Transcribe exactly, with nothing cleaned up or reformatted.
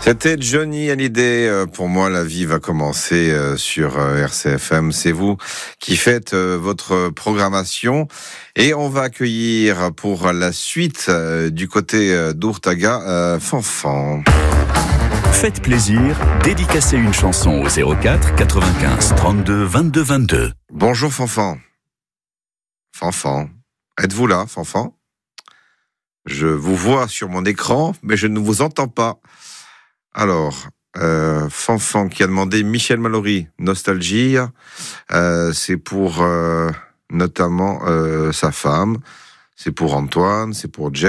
C'était Johnny Hallyday. Euh, Pour moi, la vie va commencer euh, sur euh, R C F M. C'est vous qui faites euh, votre programmation. Et on va accueillir pour la suite euh, du côté euh, d'Ourtaga, euh, Fanfan. Faites plaisir, dédicacez une chanson au zéro quatre quatre-vingt-quinze trente-deux vingt-deux vingt-deux. Bonjour Fanfan. Fanfan. Êtes-vous là, Fanfan ? Je vous vois sur mon écran, mais je ne vous entends pas. Alors, euh, Fanfan qui a demandé Michel Mallory, Nostalgie. Euh, c'est pour euh, notamment euh, sa femme, c'est pour Antoine, c'est pour Jeff.